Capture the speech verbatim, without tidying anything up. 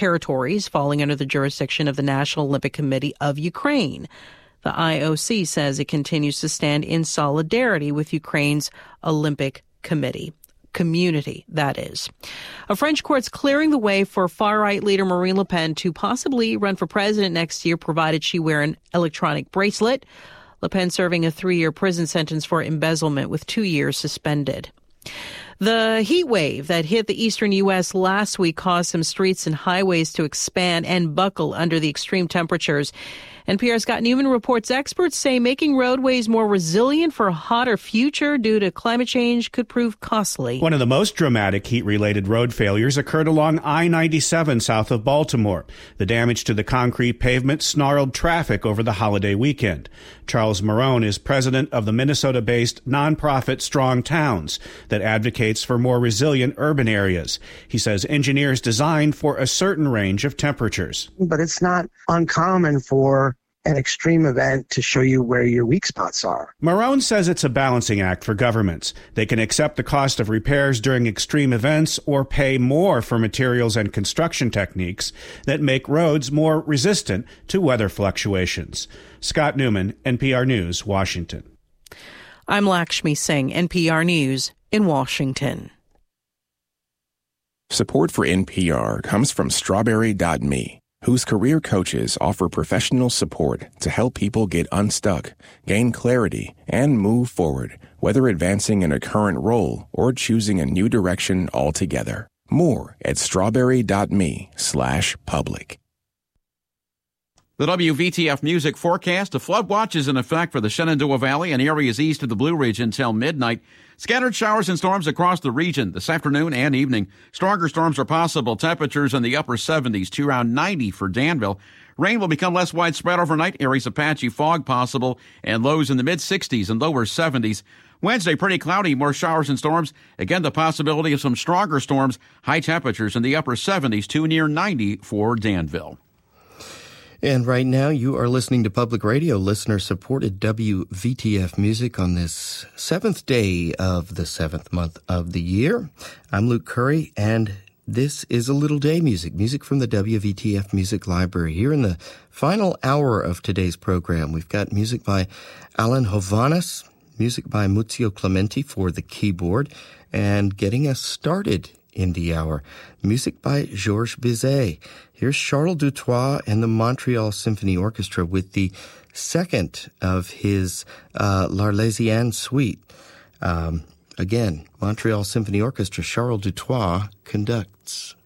territories falling under the jurisdiction of the National Olympic Committee of Ukraine. The I O C says it continues to stand in solidarity with Ukraine's Olympic Committee. Community, that is. A French court's clearing the way for far-right leader Marine Le Pen to possibly run for president next year, provided she wear an electronic bracelet. Le Pen serving a three-year prison sentence for embezzlement with two years suspended. The heat wave that hit the eastern U S last week caused some streets and highways to expand and buckle under the extreme temperatures. N P R's Scott Newman reports experts say making roadways more resilient for a hotter future due to climate change could prove costly. One of the most dramatic heat-related road failures occurred along I ninety-seven south of Baltimore. The damage to the concrete pavement snarled traffic over the holiday weekend. Charles Marone is president of the Minnesota-based nonprofit Strong Towns that advocates for more resilient urban areas. He says engineers designed for a certain range of temperatures. But it's not uncommon for an extreme event to show you where your weak spots are. Marone says it's a balancing act for governments. They can accept the cost of repairs during extreme events or pay more for materials and construction techniques that make roads more resistant to weather fluctuations. Scott Newman, N P R News, Washington. I'm Lakshmi Singh, N P R News in Washington. Support for N P R comes from Strawberry dot me, whose career coaches offer professional support to help people get unstuck, gain clarity, and move forward, whether advancing in a current role or choosing a new direction altogether. More at strawberry dot me slash public. The W V T F Music forecast: a flood watch is in effect for the Shenandoah Valley and areas east of the Blue Ridge until midnight. Scattered showers and storms across the region this afternoon and evening. Stronger storms are possible. Temperatures in the upper seventies to around ninety for Danville. Rain will become less widespread overnight. Areas of patchy fog possible, and lows in the mid-sixties and lower seventies. Wednesday, pretty cloudy, more showers and storms. Again, the possibility of some stronger storms. High temperatures in the upper seventies to near ninety for Danville. And right now you are listening to Public Radio, listener-supported W V T F Music on this seventh day of the seventh month of the year. I'm Luke Curry, and this is a little day music, music from the W V T F Music Library. Here in the final hour of today's program, we've got music by Alan Hovhaness, music by Muzio Clementi for the keyboard, and getting us started in the hour, music by Georges Bizet. Here's Charles Dutoit and the Montreal Symphony Orchestra with the second of his uh, L'Arlésienne suite. Um, again, Montreal Symphony Orchestra, Charles Dutoit conducts.